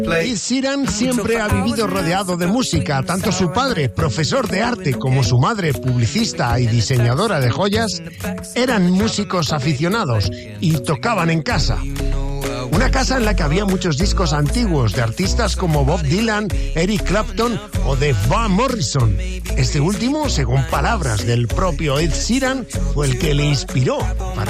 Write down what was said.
Ed Sheeran siempre ha vivido rodeado de música. Tanto su padre, profesor de arte, como su madre, publicista y diseñadora de joyas, eran músicos aficionados y tocaban en casa. Una casa en la que había muchos discos antiguos de artistas como Bob Dylan, Eric Clapton o de Van Morrison. Este último, según palabras del propio Ed Sheeran, fue el que le inspiró para